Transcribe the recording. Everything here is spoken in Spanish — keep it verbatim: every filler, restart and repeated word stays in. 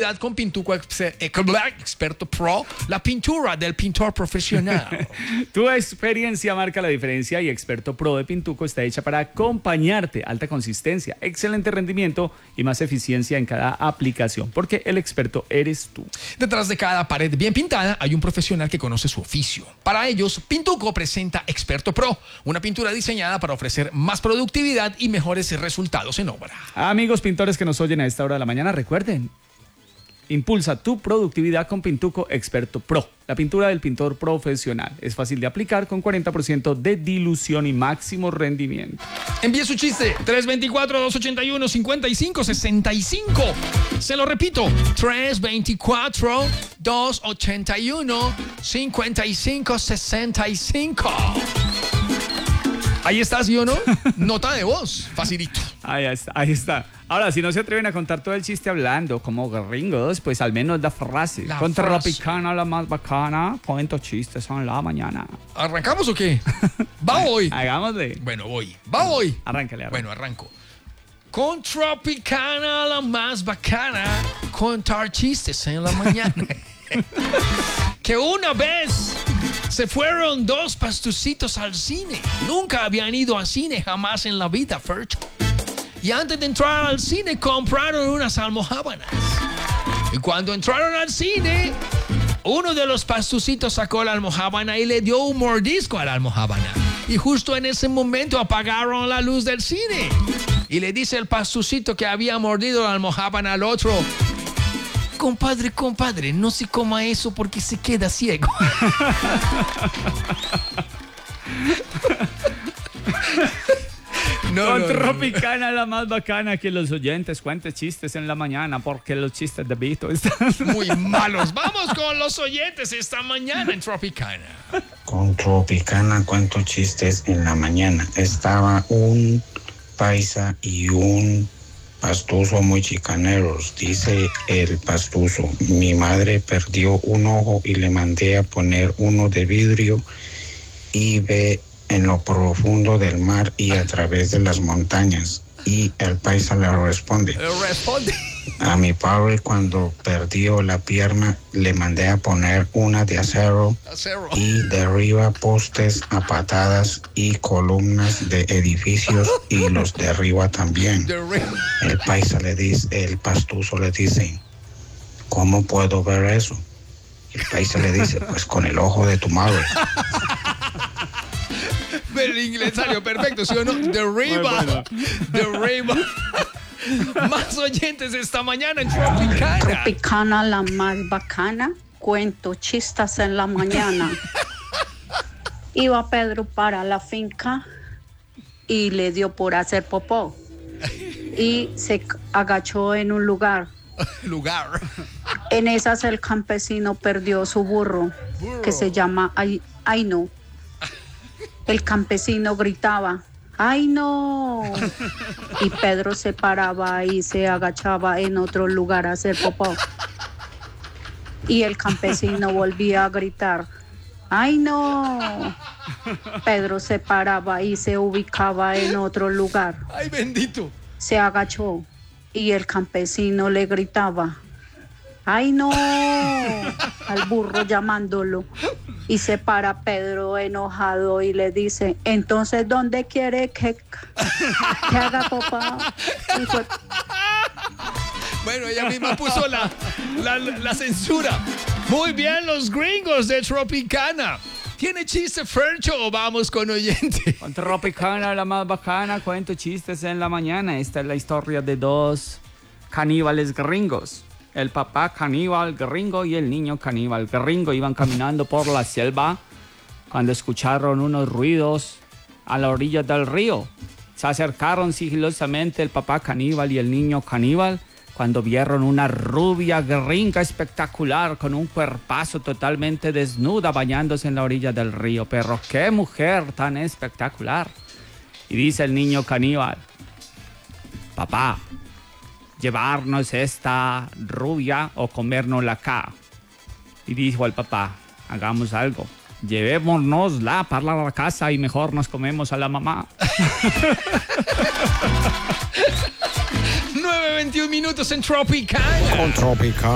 productividad con Pintuco Experto Pro, la pintura del pintor profesional. Tu experiencia marca la diferencia y Experto Pro de Pintuco está hecha para acompañarte. Alta consistencia, excelente rendimiento y más eficiencia en cada aplicación, porque el experto eres tú. Detrás de cada pared bien pintada hay un profesional que conoce su oficio. Para ellos, Pintuco presenta Experto Pro, una pintura diseñada para ofrecer más productividad y mejores resultados en obra. Amigos pintores que nos oyen a esta hora de la mañana, recuerden, impulsa tu productividad con Pintuco Experto Pro, la pintura del pintor profesional. Es fácil de aplicar con cuarenta por ciento de dilución y máximo rendimiento. Envíe su chiste, tres dos cuatro, dos ocho uno, cinco cinco seis cinco. Se lo repito, tres dos cuatro, dos ocho uno, cinco cinco seis cinco. Ahí está, ¿sí o no? Nota de voz, facilito. Ahí está, ahí está. Ahora, si no se atreven a contar todo el chiste hablando como gringos, pues al menos la frase. La Con frase. Tropicana, la más bacana, cuento chistes en la mañana. ¿Arrancamos o qué? ¿Va hoy? Hagámosle. Bueno, voy. ¿Va hoy? Arráncale, arráncale. Bueno, arranco. Con Tropicana, la más bacana, contar chistes en la mañana. Que una vez se fueron dos pastucitos al cine. Nunca habían ido al cine jamás en la vida, Fercho. Y antes de entrar al cine compraron unas almojábanas. Y cuando entraron al cine, uno de los pastucitos sacó la almojábana y le dio un mordisco a la almojábana. Y justo en ese momento apagaron la luz del cine. Y le dice el pastucito que había mordido la almojábana al otro: compadre, compadre, no se coma eso porque se queda ciego. No, Con no, no. Tropicana, la más bacana, que los oyentes cuenten chistes en la mañana, porque los chistes de Vito están Muy malos. Vamos con los oyentes esta mañana en Tropicana. Con Tropicana cuento chistes en la mañana. Estaba un paisa y un pastuso muy chicaneros. Dice el pastuso: mi madre perdió un ojo y le mandé a poner uno de vidrio y ve en lo profundo del mar y a través de las montañas. Y el paisa le responde: Responde. a mi padre, cuando perdió la pierna, le mandé a poner una de acero Acero. y derriba postes a patadas y columnas de edificios y los derriba también. El paisa le dice, el pastuso le dice: ¿cómo puedo ver eso? El paisa le dice: pues con el ojo de tu madre. Pero el inglés salió perfecto, ¿sí o no? Derriba. Muy bueno. Derriba. Más oyentes esta mañana en Tropicana. Tropicana, la más bacana, cuento chistes en la mañana. Iba Pedro para la finca y le dio por hacer popó. Y se agachó en un lugar. Lugar. En esas el campesino perdió su burro, que se llama Ay- Aino. El campesino gritaba: ¡ay no! Y Pedro se paraba y se agachaba en otro lugar a hacer popó. Y el campesino volvía a gritar: ¡ay no! Pedro se paraba y se ubicaba en otro lugar. Ay, bendito. Se agachó y el campesino le gritaba: ¡ay no! Al burro llamándolo. Y se para Pedro enojado y le dice: entonces, ¿dónde quiere que, que haga popó? Y fue... Bueno, ella misma puso la, la, la censura. Muy bien, los gringos de Tropicana. ¿Tiene chiste, Fercho, o vamos con oyente? Con Tropicana, la más bacana, cuento chistes en la mañana. Esta es la historia de dos caníbales gringos. El papá caníbal gringo y el niño caníbal gringo iban caminando por la selva cuando escucharon unos ruidos a la orilla del río. Se acercaron sigilosamente el papá caníbal y el niño caníbal cuando vieron una rubia gringa espectacular con un cuerpazo totalmente desnuda bañándose en la orilla del río. Pero qué mujer tan espectacular. Y dice el niño caníbal: papá, ¿llevarnos esta rubia o comérnosla acá? Y dijo el papá: hagamos algo, llevémonosla para la casa y mejor nos comemos a la mamá. nueve veintiún minutos en Tropicana. Con Tropicana.